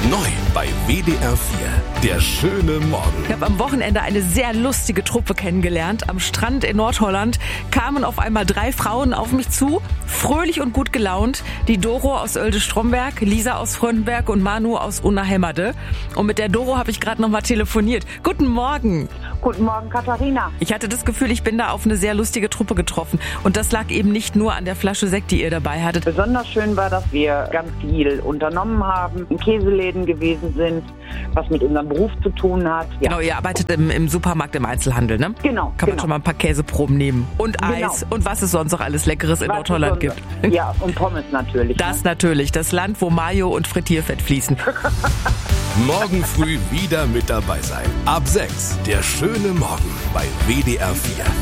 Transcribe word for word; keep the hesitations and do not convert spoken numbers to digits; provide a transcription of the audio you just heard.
Neu bei W D R vier, der schöne Morgen. Ich habe am Wochenende eine sehr lustige Truppe kennengelernt. Am Strand in Nordholland kamen auf einmal drei Frauen auf mich zu, fröhlich und gut gelaunt. Die Doro aus Oelde-Stromberg, Lisa aus Fröndenberg und Manu aus Unna-Hemmerde. Und mit der Doro habe ich gerade noch mal telefoniert. Guten Morgen. Guten Morgen, Katharina. Ich hatte das Gefühl, ich bin da auf eine sehr lustige Truppe getroffen. Und das lag eben nicht nur an der Flasche Sekt, die ihr dabei hattet. Besonders schön war, dass wir ganz viel unternommen haben, in Käseläden gewesen sind, was mit unserem Beruf zu tun hat. Ja. Genau, ihr arbeitet im, im Supermarkt, im Einzelhandel, ne? Genau. Kann man genau. schon mal ein paar Käseproben nehmen. Und Genau. Eis und was es sonst noch alles Leckeres in Was Nordholland es gibt. sonst- Ja, und Pommes natürlich. Das natürlich, das Land, wo Mayo und Frittierfett fließen. Morgen früh wieder mit dabei sein. Ab sechs, der schöne Morgen bei W D R vier.